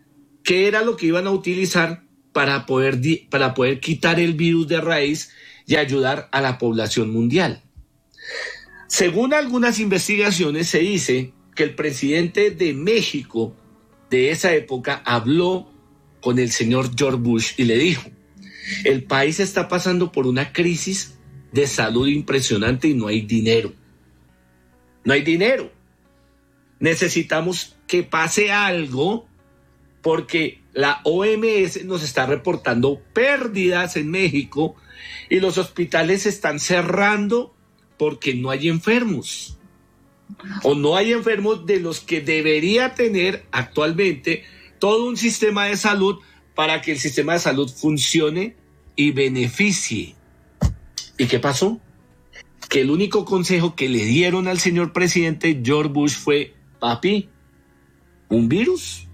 qué era lo que iban a utilizar para poder, para poder quitar el virus de raíz y ayudar a la población mundial. Según algunas investigaciones, se dice que el presidente de México de esa época habló con el señor George Bush y le dijo: el país está pasando por una crisis de salud impresionante y no hay dinero. No hay dinero. Necesitamos que pase algo porque la O M S nos está reportando pérdidas en México y los hospitales se están cerrando porque no hay enfermos. O no hay enfermos de los que debería tener actualmente todo un sistema de salud para que el sistema de salud funcione y beneficie. ¿Y qué pasó? Que el único consejo que le dieron al señor presidente George Bush fue: papi, un virus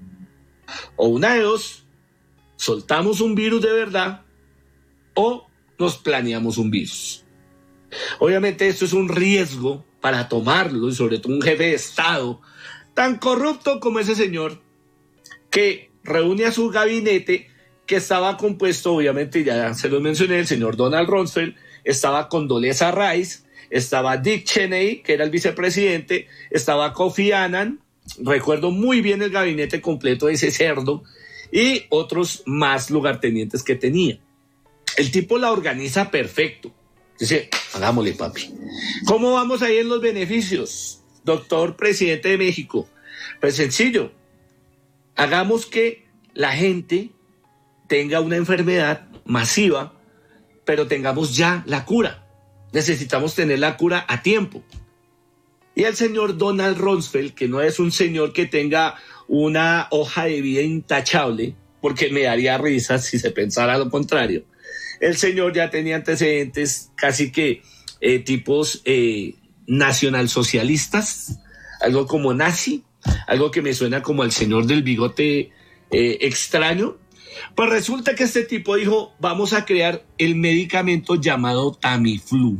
o una de dos, soltamos un virus de verdad o nos planeamos un virus. Obviamente esto es un riesgo para tomarlo, y sobre todo un jefe de Estado tan corrupto como ese señor, que reúne a su gabinete, que estaba compuesto, obviamente ya se lo mencioné, el señor Donald Rumsfeld, estaba Condoleezza Rice, estaba Dick Cheney, que era el vicepresidente, estaba Kofi Annan, recuerdo muy bien el gabinete completo de ese cerdo, y otros más lugartenientes que tenía. El tipo la organiza perfecto. Dice: hagámosle, papi. ¿Cómo vamos ahí en los beneficios, doctor presidente de México? Pues sencillo. Hagamos que la gente tenga una enfermedad masiva, pero tengamos ya la cura. Necesitamos tener la cura a tiempo. Y el señor Donald Rumsfeld, que no es un señor que tenga una hoja de vida intachable, porque me daría risa si se pensara lo contrario, el señor ya tenía antecedentes casi que eh, tipos eh, nacionalsocialistas, algo como nazi, algo que me suena como el señor del bigote eh, extraño. Pues resulta que este tipo dijo: vamos a crear el medicamento llamado Tamiflu.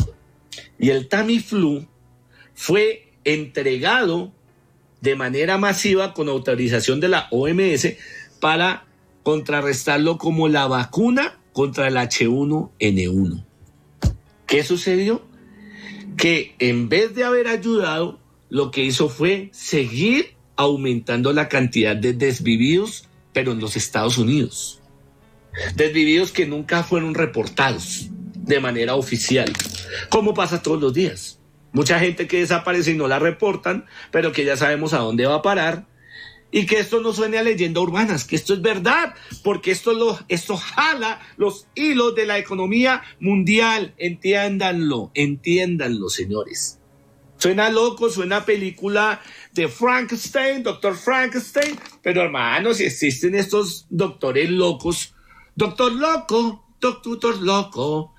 Y el Tamiflu fue entregado de manera masiva con autorización de la O M S para contrarrestarlo como la vacuna contra el H uno N uno. ¿Qué sucedió? Que en vez de haber ayudado, lo que hizo fue seguir aumentando la cantidad de desvividos, pero en los Estados Unidos. Desvividos que nunca fueron reportados de manera oficial, como pasa todos los días. Mucha gente que desaparece y no la reportan, pero que ya sabemos a dónde va a parar. Y que esto no suene a leyenda urbanas, que esto es verdad, porque esto, lo, esto jala los hilos de la economía mundial. Entiéndanlo, entiéndanlo, señores. Suena loco, suena a película de Frankenstein, doctor Frankenstein, pero hermanos, si existen estos doctores locos, doctor loco, doctor loco,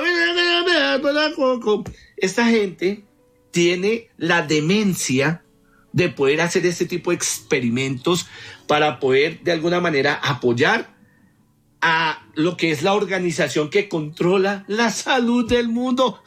esta gente tiene la demencia de poder hacer este tipo de experimentos para poder de alguna manera apoyar a lo que es la organización que controla la salud del mundo.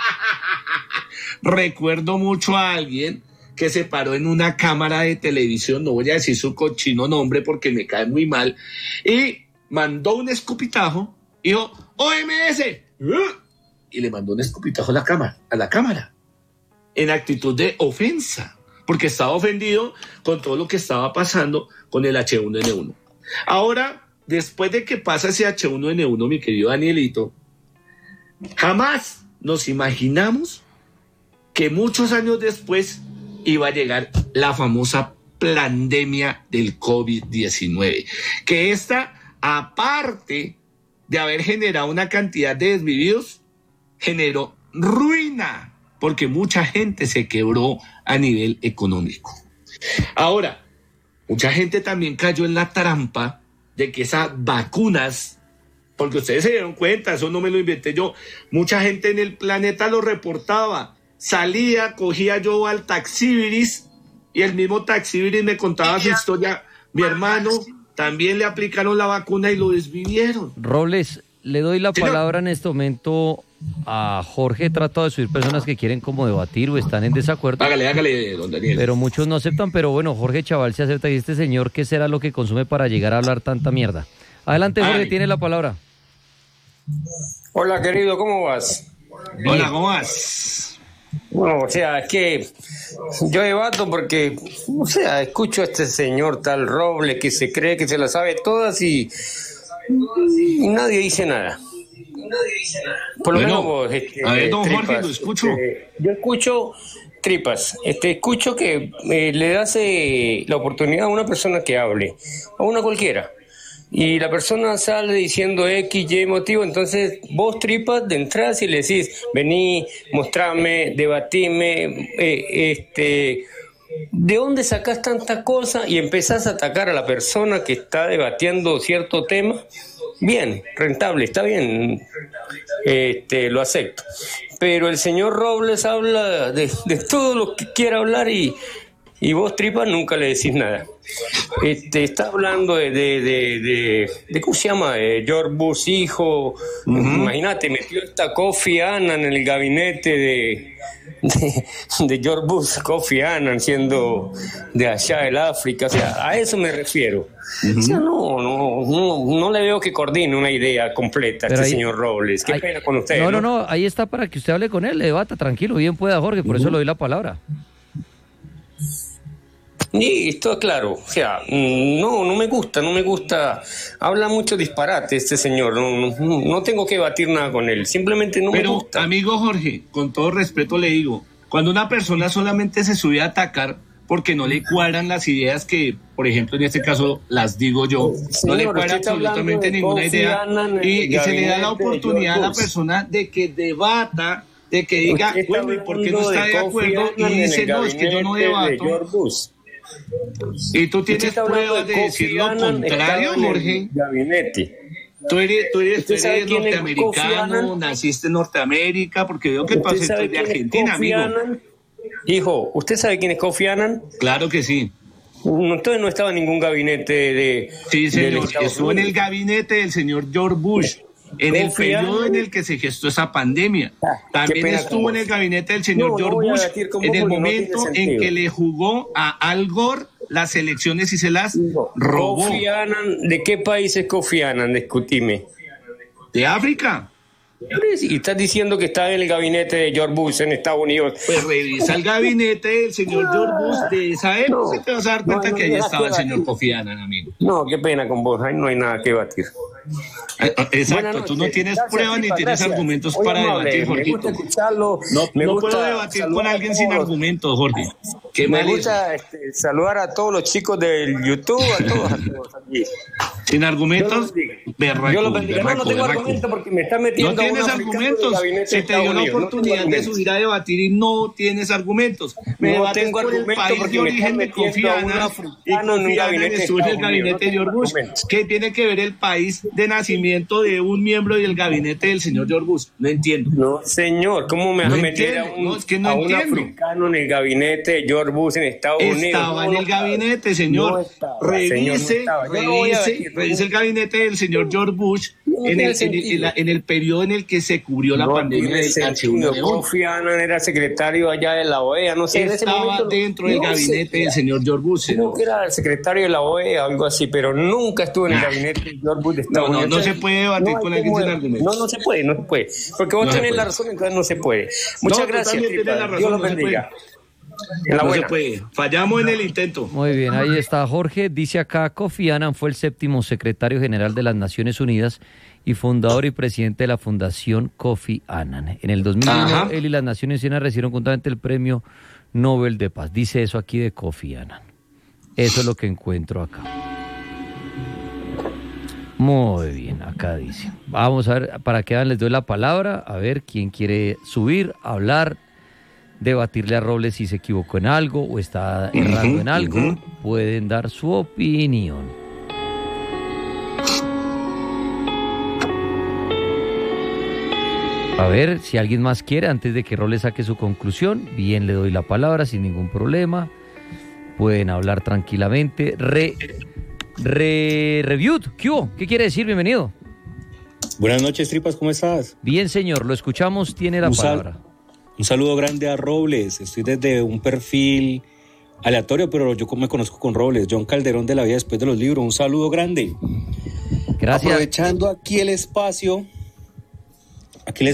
Recuerdo mucho a alguien que se paró en una cámara de televisión, no voy a decir su cochino nombre porque me cae muy mal, y mandó un escupitajo y dijo: O M S, y le mandó un escupitajo a la cámara, a la cámara, en actitud de ofensa, porque estaba ofendido con todo lo que estaba pasando con el H uno N uno. Ahora, después de que pasa ese H uno N uno, mi querido Danielito, jamás nos imaginamos que muchos años después iba a llegar la famosa pandemia del COVID diecinueve, que esta, aparte de haber generado una cantidad de desvividos, generó ruina, porque mucha gente se quebró a nivel económico. Ahora, mucha gente también cayó en la trampa de que esas vacunas, porque ustedes se dieron cuenta, eso no me lo inventé yo, mucha gente en el planeta lo reportaba. Salía, cogía yo al taxibiris y el mismo taxibiris me contaba su historia. Mi hermano también le aplicaron la vacuna y lo desvivieron. Robles, le doy la Señor. palabra en este momento a Jorge. He tratado de subir personas que quieren como debatir o están en desacuerdo. Hágale, hágale, don Daniel. Pero muchos no aceptan, pero bueno, Jorge Chaval se acepta. Y este señor, ¿qué será lo que consume para llegar a hablar tanta mierda? Adelante, Jorge, Ay. tiene la palabra. Hola, querido, ¿cómo vas? Hola, ¿cómo vas? Bueno, o sea, es que yo debato porque, o sea, escucho a este señor tal Robles que se cree que se las sabe todas y, y nadie dice nada. Por lo Bueno, menos vos, este, a ver, don Tripas, Jorge, lo escucho. este, yo escucho, Tripas, este, escucho que eh, le das eh, la oportunidad a una persona que hable, a una cualquiera. Y la persona sale diciendo X, Y motivo, entonces vos, Tripas, de entrada y le decís, vení, mostrame, debatime, eh, este, ¿de dónde sacás tanta cosa? Y empezás a atacar a la persona que está debatiendo cierto tema. Bien, rentable, está bien, este, lo acepto. Pero el señor Robles habla de, de todo lo que quiera hablar y, y vos, Tripas, nunca le decís nada. Este, está hablando de, de, de, de, de ¿cómo se llama? De George Bush hijo. Uh-huh. Imagínate, metió esta Kofi Annan en el gabinete de, de, de George Bush, Kofi Annan siendo de allá del África. O sea, a eso me refiero. Uh-huh. O sea, no, no, no, no le veo que coordine una idea completa a este ahí, señor Robles. Qué ahí, pena con usted. No, no, no, no, ahí está para que usted hable con él, le debata, tranquilo, bien pueda, Jorge, por uh-huh. eso le doy la palabra. Sí, esto es claro, o sea, no, no me gusta, no me gusta, habla mucho disparate este señor, no, no, no tengo que debatir nada con él, simplemente no Pero, me gusta. Pero, amigo Jorge, con todo respeto le digo, cuando una persona solamente se sube a atacar porque no le cuadran las ideas que, por ejemplo, en este caso las digo yo, señor, no le cuadra absolutamente ninguna idea y, y se le da la oportunidad a la persona de que debata, de que diga, bueno, ¿y por qué no está de acuerdo? Y dice, no, es que yo no debato. Y tú tienes pruebas de, de decir lo contrario, Jorge. Gabinete. Tú eres, tú eres, tú eres norteamericano, naciste en Norteamérica, porque veo que tu acento es de Argentina, amigo. Annan? Hijo, ¿usted sabe quién es Kofi Annan? Claro que sí. Entonces no estaba en ningún gabinete de... Sí, señor, estuvo en el gabinete del señor George Bush. En el periodo en el que se gestó esa pandemia. También estuvo en el gabinete del señor no, George no Bush en el momento no en que le jugó a Al Gore las elecciones y se las no. robó. Kofi Annan, ¿de qué país es Kofi Annan? Discutime. ¿De África? Y estás diciendo que está en el gabinete de George Bush en Estados Unidos. Pues revisa el gabinete del señor George Bush de esa época, no, te vas a dar cuenta no, no, que ahí estaba el señor Kofi Annan, amigo. No, qué pena con vos, ahí no hay nada que batir. Exacto, noches, tú no tienes gracias, pruebas ni tienes gracias. argumentos Oye, para amable, debatir, Jorge. Me gusta escucharlo. No, me no gusta puedo debatir con alguien sin argumentos, Jorge. Qué me mal gusta este, saludar a todos los chicos del YouTube, a todos, a todos aquí. Sin argumentos, berraco, Yo los bendiga. Berraco, no, no tengo berraco. argumentos porque me está metiendo. No tienes argumentos. Se te dio la oportunidad no de subir a debatir y no tienes argumentos. Me no tengo argumentos el país de origen de Kofi Annan y Kofi Annan estuvo en el gabinete de George Bush. ¿Qué tiene que ver el país de nacimiento de un miembro del gabinete del señor George Bush? No entiendo. No, señor, ¿cómo me vas no a meter a un, no, es que no a un africano en el gabinete de George Bush en Estados estaba Unidos? Estaba en el gabinete, señor. No estaba, revise, señor, no revise, decir, revise el gabinete del señor George Bush no en, el, en, el, en, la, en el periodo en el que se cubrió la no pandemia del H uno N uno. Kofi Annan era secretario allá de la O E A, no sé. Estaba en ese dentro del no gabinete sé, del señor George Bush. Creo que era el secretario de la O E A o algo así, pero nunca estuvo en el gabinete de George Bush de Estados no, no, Unidos. No se puede debatir no con alguien sin argumentos. No, no se puede, no se puede. Porque vos no tenés la razón, entonces no se puede. Muchas no, gracias, razón, Dios los bendiga. No se puede. Fallamos en el intento. Muy bien, ahí está Jorge. Dice acá, Kofi Annan fue el séptimo secretario general de las Naciones Unidas y fundador y presidente de la Fundación Kofi Annan. En el dos mil uno, Ajá. él y las Naciones Unidas recibieron juntamente el Premio Nobel de Paz. Dice eso aquí de Kofi Annan. Eso es lo que encuentro acá. Muy bien, acá dice. Vamos a ver, para que les doy la palabra, a ver quién quiere subir, hablar, debatirle a Robles si se equivocó en algo o está errando uh-huh, en algo. Uh-huh. Pueden dar su opinión. A ver, si alguien más quiere, antes de que Robles saque su conclusión, bien, le doy la palabra sin ningún problema. Pueden hablar tranquilamente. Re... Re... Reviewed, ¿qué hubo? ¿Qué quiere decir? Bienvenido. Buenas noches, Tripas, ¿cómo estás? Bien, señor, lo escuchamos, tiene la un sal- palabra. Un saludo grande a Robles. Estoy desde un perfil aleatorio, pero yo me conozco con Robles. John Calderón de La Vida Después de los Libros. Un saludo grande. Gracias. Aprovechando aquí el espacio, aquí les